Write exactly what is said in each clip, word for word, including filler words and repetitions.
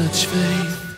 much faith.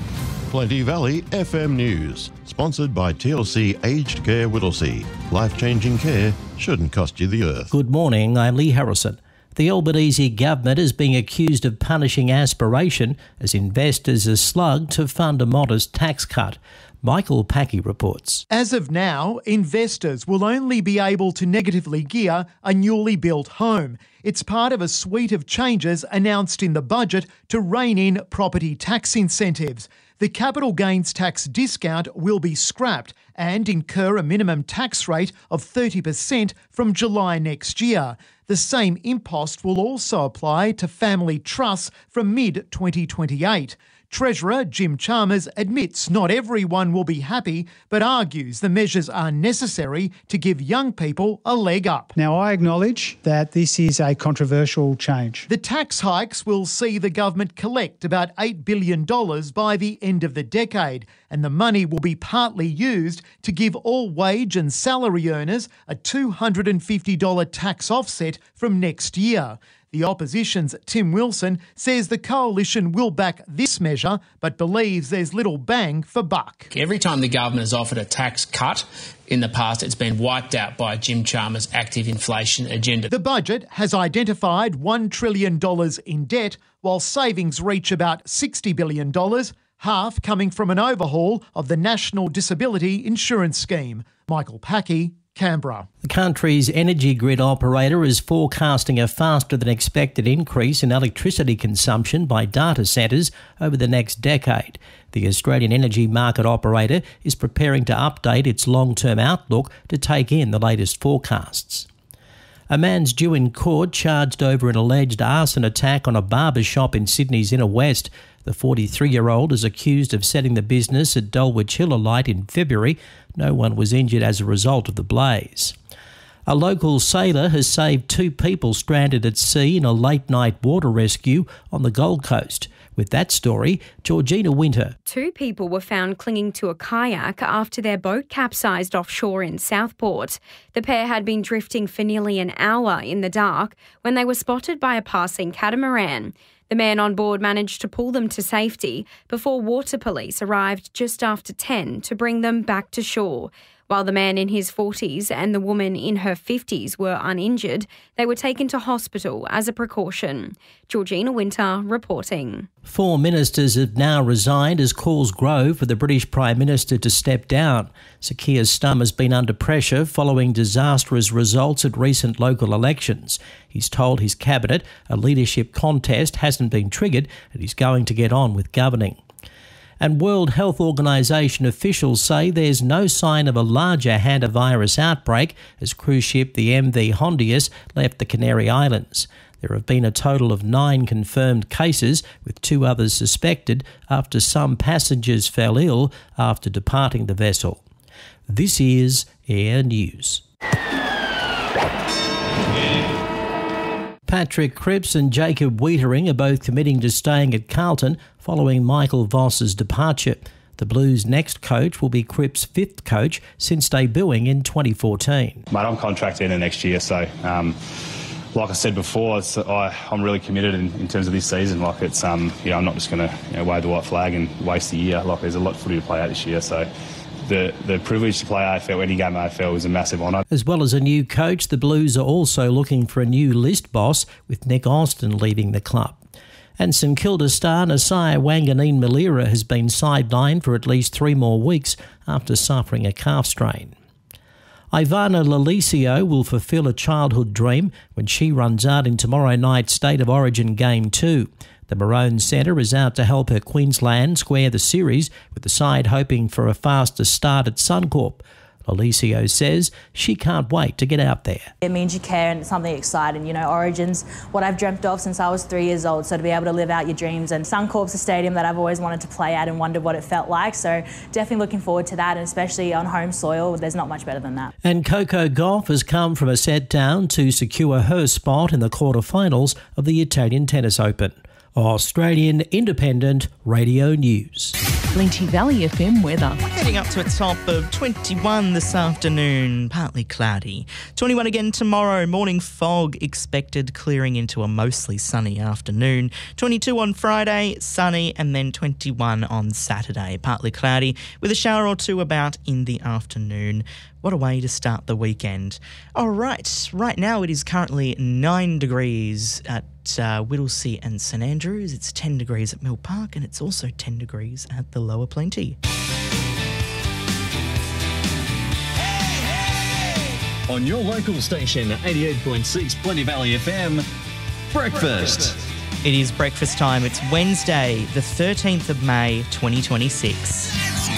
Plenty Valley F M News, sponsored by T L C Aged Care Whittlesea. Life-changing care shouldn't cost you the earth. Good morning, I'm Lee Harrison. The Albanese government is being accused of punishing aspiration as investors are slugged to fund a modest tax cut. Michael Packy reports. As of now, investors will only be able to negatively gear a newly built home. It's part of a suite of changes announced in the budget to rein in property tax incentives. The capital gains tax discount will be scrapped and incur a minimum tax rate of thirty percent from July next year. The same impost will also apply to family trusts from mid twenty twenty-eight. Treasurer Jim Chalmers admits not everyone will be happy, but argues the measures are necessary to give young people a leg up. Now, I acknowledge that this is a controversial change. The tax hikes will see the government collect about eight billion dollars by the end of the decade, and the money will be partly used to give all wage and salary earners a two hundred fifty dollars tax offset from next year. The opposition's Tim Wilson says the coalition will back this measure, but believes there's little bang for buck. Every time the government has offered a tax cut in the past, it's been wiped out by Jim Chalmers' active inflation agenda. The budget has identified one trillion dollars in debt, while savings reach about sixty billion dollars, half coming from an overhaul of the National Disability Insurance Scheme. Michael Packy, Canberra. The country's energy grid operator is forecasting a faster than expected increase in electricity consumption by data centres over the next decade. The Australian Energy Market Operator is preparing to update its long-term outlook to take in the latest forecasts. A man's due in court charged over an alleged arson attack on a barber shop in Sydney's inner west. The forty-three-year-old is accused of setting the business at Dulwich Hill alight in February. No one was injured as a result of the blaze. A local sailor has saved two people stranded at sea in a late-night water rescue on the Gold Coast. With that story, Georgina Winter. Two people were found clinging to a kayak after their boat capsized offshore in Southport. The pair had been drifting for nearly an hour in the dark when they were spotted by a passing catamaran. The man on board managed to pull them to safety before water police arrived just after ten to bring them back to shore. While the man in his forties and the woman in her fifties were uninjured, they were taken to hospital as a precaution. Georgina Winter reporting. Four ministers have now resigned as calls grow for the British Prime Minister to step down. Sir Keir Starmer has been under pressure following disastrous results at recent local elections. He's told his cabinet a leadership contest hasn't been triggered and he's going to get on with governing. And World Health Organization officials say there's no sign of a larger hantavirus outbreak as cruise ship the M V Hondius left the Canary Islands. There have been a total of nine confirmed cases, with two others suspected after some passengers fell ill after departing the vessel. This is Air News. Patrick Cripps and Jacob Wiedering are both committing to staying at Carlton following Michael Voss's departure. The Blues' next coach will be Cripps' fifth coach since debuting in twenty fourteen. Mate, I'm contracted in the next year, so um, like I said before, it's, I, I'm really committed in, in terms of this season. Like it's, um, you know, I'm not just going to you know, wave the white flag and waste a year. Like there's a lot of footy to play out this year, so. The, the privilege to play A F L, any game A F L, is a massive honour. As well as a new coach, the Blues are also looking for a new list boss, with Nick Austin leaving the club. And St Kilda star Nasiah Wanganeen-Malira has been sidelined for at least three more weeks after suffering a calf strain. Ivana Lalicio will fulfil a childhood dream when she runs out in tomorrow night's State of Origin Game two. The Maroon Centre is out to help her Queensland square the series, with the side hoping for a faster start at Suncorp. Alicio says she can't wait to get out there. It means you care and it's something exciting. You know, Origin's what I've dreamt of since I was three years old, so to be able to live out your dreams. And Suncorp's a stadium that I've always wanted to play at and wondered what it felt like. So definitely looking forward to that, and especially on home soil, there's not much better than that. And Coco Gauff has come from a set down to secure her spot in the quarterfinals of the Italian Tennis Open. Australian Independent Radio News. Plenty Valley F M weather. Heading up to a top of twenty-one this afternoon, partly cloudy. twenty-one again tomorrow, morning fog expected, clearing into a mostly sunny afternoon. twenty-two on Friday, sunny, and then twenty-one on Saturday, partly cloudy, with a shower or two about in the afternoon. What a way to start the weekend. All right, right now it is currently nine degrees at uh, Whittlesea and St Andrews. It's ten degrees at Mill Park, and it's also ten degrees at the Lower Plenty. On your local station, eighty-eight point six Plenty Valley F M, breakfast. It is breakfast time. It's Wednesday, the thirteenth of May, twenty twenty-six.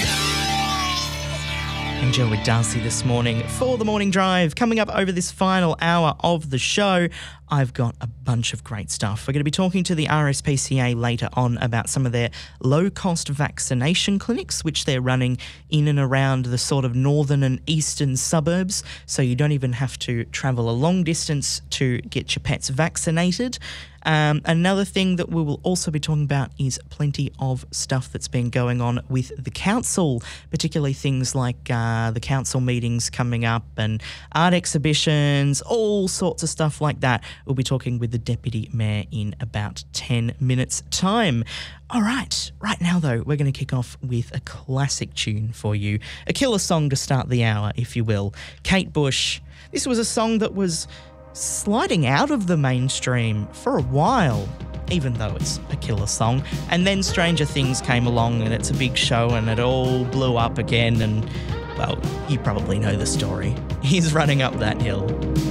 And Joe with Darcy this morning for the morning drive. Coming up over this final hour of the show, I've got a bunch of great stuff. We're going to be talking to the R S P C A later on about some of their low-cost vaccination clinics, which they're running in and around the sort of northern and eastern suburbs, so you don't even have to travel a long distance to get your pets vaccinated. Um, another thing that we will also be talking about is plenty of stuff that's been going on with the council, particularly things like uh, the council meetings coming up and art exhibitions, all sorts of stuff like that. We'll be talking with the Deputy Mayor in about ten minutes' time. All right, right now though, we're going to kick off with a classic tune for you, a killer song to start the hour, if you will. Kate Bush. This was a song that was sliding out of the mainstream for a while, even though it's a killer song. And then Stranger Things came along and it's a big show and it all blew up again and, well, you probably know the story. He's running up that hill.